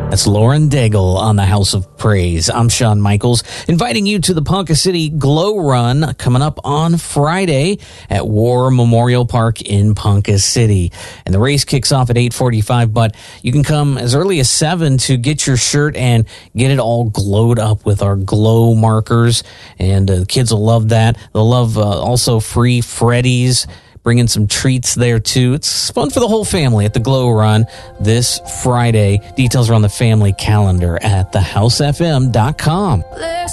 That's Lauren Daigle on the House of Praise. I'm Shawn Michaels, inviting you to the Ponca City Glow Run coming up on Friday at War Memorial Park in Ponca City. And the race kicks off at 8:45, but you can come as early as 7 to get your shirt and get it all glowed up with our glow markers. And the kids will love that. They'll love also free Freddies. Bringing some treats there, too. It's fun for the whole family at the Glow Run this Friday. Details are on the family calendar at thehousefm.com.